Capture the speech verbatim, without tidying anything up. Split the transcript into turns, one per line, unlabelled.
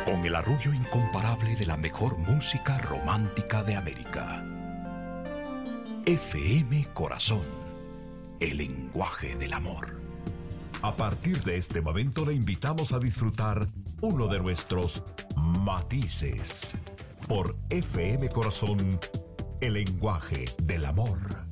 Con el arrullo incomparable de la mejor música romántica de América. F M Corazón, el lenguaje del amor.
A partir de este momento le invitamos a disfrutar uno de nuestros matices por F M Corazón, el lenguaje del amor.